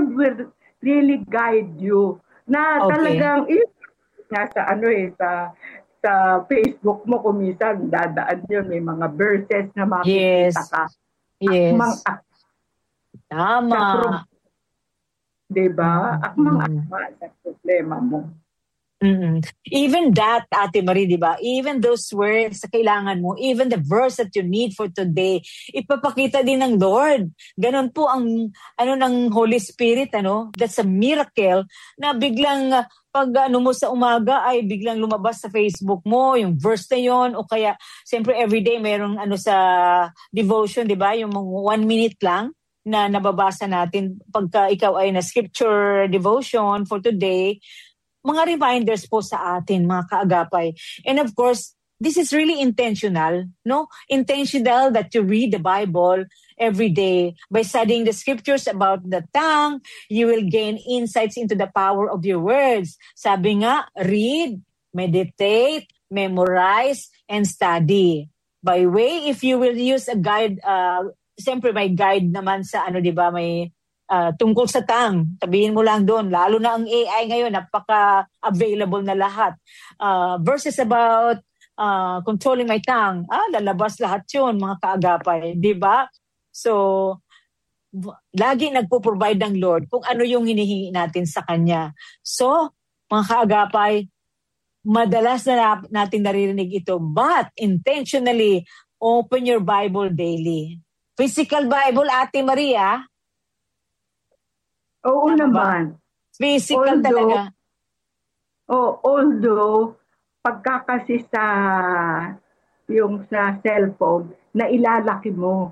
God will really guide you. Na talagang, nasa sa Facebook mo kung minsan dadaan yun, may mga verses na makikita Yes. ka. Yes. Tama. Tama. Diba? Akmang-akma sa problema mo. Even that, Ate Marie, di ba? Even those words sa kailangan mo, even the verse that you need for today, ipapakita din ng Lord. Ganon po ang ng Holy Spirit, That's a miracle na biglang pag mo sa umaga ay biglang lumabas sa Facebook mo yung verse na yon, o kaya siyempre everyday mayroong sa devotion, di ba? Yung 1 minute lang na nababasa natin pagka ikaw ay na scripture devotion for today, mga reminders po sa atin, mga kaagapay. And of course, this is really intentional, no? Intentional that you read the Bible every day. By studying the scriptures about the tongue, you will gain insights into the power of your words. Sabi nga, read, meditate, memorize, and study. By way, if you will use a guide, siyempre may guide naman sa di ba, may tungkol sa tongue, sabihin mo lang doon. Lalo na ang AI ngayon, napaka-available na lahat. Verses about controlling my tongue, lalabas lahat yun, mga kaagapay. Di ba? So, lagi nagpo-provide ng Lord kung ano yung hinihingi natin sa Kanya. So, mga kaagapay, madalas na natin naririnig ito, but intentionally, open your Bible daily. Physical Bible, Ate Maria, Oo naman. Physical talaga. Although, pagka kasi yung sa cellphone, na ilalaki mo.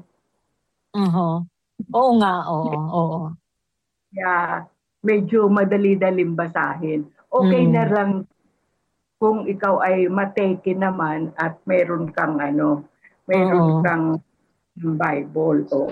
Oo nga, oo. Yeah, medyo madali-daling basahin. Okay na lang kung ikaw ay matake naman at meron kang Bible.